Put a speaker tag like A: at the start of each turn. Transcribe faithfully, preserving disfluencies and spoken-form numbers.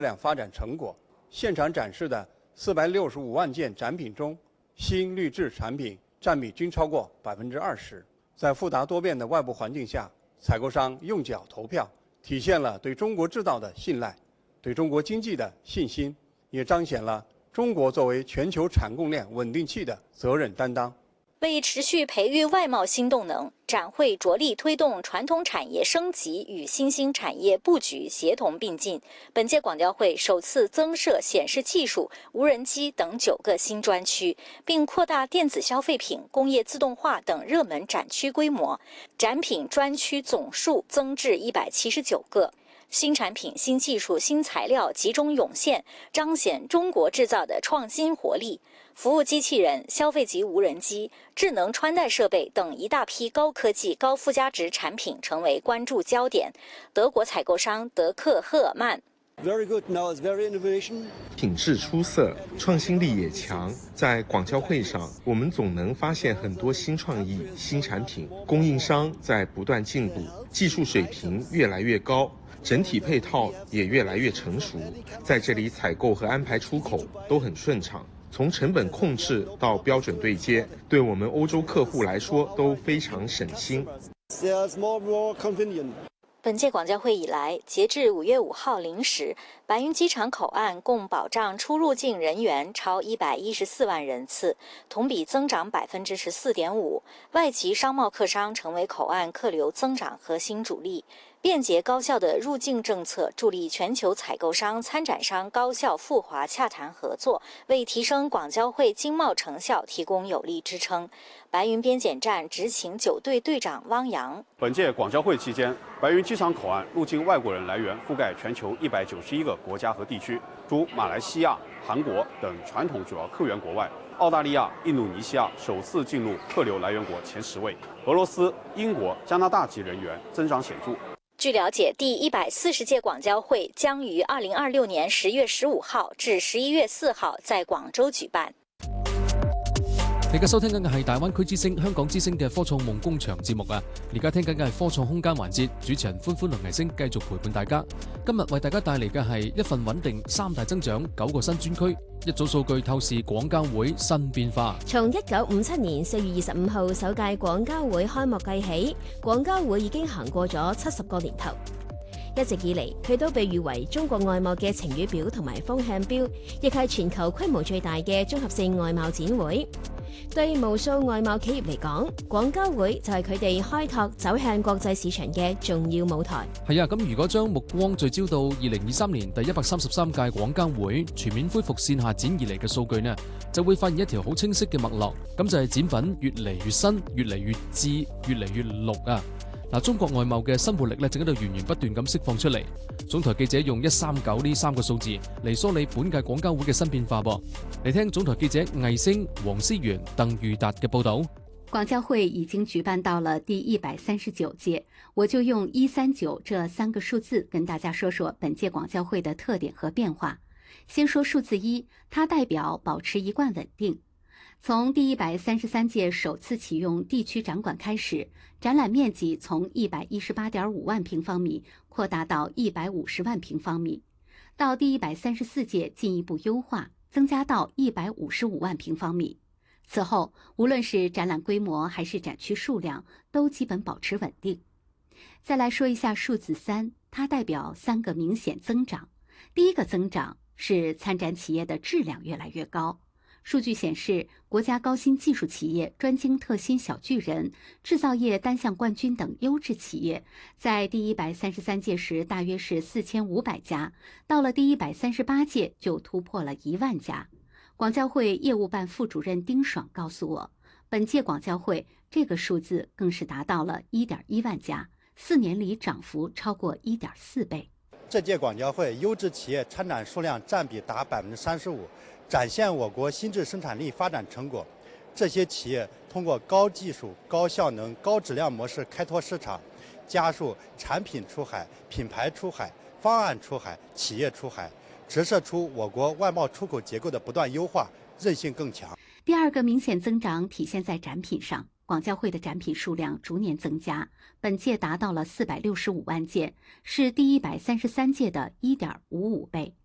A: 量发展成果。现场展示的四百六十五万件展品中，新绿质产品占比均超过百分之二十。在复杂多变的外部环境下，采购商用脚投票，体现了对中国制造的信赖，对中国经济的信心，也彰显了中国作为全球产供链稳定器的责任担当。
B: 为持续培育外贸新动能，展会着力推动传统产业升级与新兴产业布局协同并进。本届广交会首次增设显示技术、无人机等九个新专区，并扩大电子消费品、工业自动化等热门展区规模，展品专区总数增至一百七十九个。新产品、新技术、新材料集中涌现，彰显中国制造的创新活力。服务机器人、消费级无人机、智能穿戴设备等一大批高科技、高附加值产品成为关注焦点。德国采购商德克赫尔曼。
C: Very good. Now it's very innovation.
D: 品质出色，创新力也强。在广交会上，我们总能发现很多新创意、新产品，供应商在不断进步，技术水平越来越高，整体配套也越来越成熟。在这里，采购和安排出口都很顺畅，从成本控制到标准对接，对我们欧洲客户来说都非常省心。
C: There's more more convenient.
B: 本届广交会以来，截至五月五号零时，白云机场口岸共保障出入境人员超一百一十四万人次，同比增长百分之十四点五。外籍商贸客商成为口岸客流增长核心主力。便捷高效的入境政策助力全球采购商、参展商高效赴华洽谈合作，为提升广交会经贸成效提供有力支撑。白云边检站执勤九队队长汪洋：
E: 本届广交会期间，白云机场口岸入境外国人来源覆盖全球一百九十一个国家和地区，除马来西亚、韩国等传统主要客源国外，澳大利亚、印度尼西亚首次进入客流来源国前十位，俄罗斯、英国、加拿大籍人员增长显著。
B: 据了解，第一百四十届广交会将于二零二六年十月十五號至十一月四號在廣州舉辦。
F: 你而家收聽緊嘅係大灣區之聲香港之聲嘅科創夢工場節目啊！而家聽緊嘅係科創空間環節，主持人歡歡同倪星繼續陪伴大家。今日為大家帶嚟嘅係一份穩定、三大增長、九個新專區。一組數據透視廣交會新變化。
G: 從一九五七年四月二十五號首屆廣交會開幕計起，廣交會已經行過咗七十個年頭。一直以嚟，佢都被譽為中國外貿嘅晴雨表同埋風向標，亦係全球規模最大嘅綜合性外貿展會。對無數外貿企業嚟講，廣交會就係佢哋開拓走向國際市場嘅重要舞台。
F: 係啊，咁如果將目光聚焦到二零二三年第一百三十三屆廣交會全面恢復線下展以嚟嘅數據呢，就會發現一條好清晰嘅脈絡，咁就係展品越嚟越新、越嚟越智、越嚟越綠啊！嗱，中國外貿嘅新活力咧，正喺度源源不斷咁釋放出嚟。總台記者用一三九呢三個數字嚟梳理本屆廣交會嘅新變化噃。嚟聽總台記者魏星、黃思源、鄧裕達嘅報導。
H: 廣交會已經舉辦到了第一百三十九屆，我就用一三九這三個數字跟大家說說本屆廣交會的特點和變化。先說數字一，它代表保持一貫穩定。從第一百三十三屆首次啟用地區展館開始，展覽面積從一百一十八點五萬平方米擴大到一百五十萬平方米，到第一百三十四屆進一步優化，增加到一百五十五萬平方米。此後，無論是展覽規模還是展區數量，都基本保持穩定。再來說一下數字三，它代表三個明顯增長。第一個增長是參展企業的質量越來越高。數據顯示，國家高新技術企業、專精特新小巨人、製造業單項冠軍等優質企業，在第一百三十三屆時大約是四千五百家，到了第一百三十八屆就突破了一萬家。廣交會業務辦副主任丁爽告訴我，本屆廣交會這個數字更是達到了一點一萬家，四年裡漲幅超過一點四倍。
I: 這屆廣交會優質企業參展數量佔比達百分之三十五。展現我國新質生產力發展成果，這些企業通過高技術、高效能、高質量模式開拓市場，加速產品出海、品牌出海、方案出海、企業出海，折射出我國外貿出口結構的不斷優化，韌性更強。
H: 第二個明顯增長體現在展品上，廣交會的展品數量逐年增加，本屆達到了四百六十五萬件，是第一百三十三屆的一點五五倍。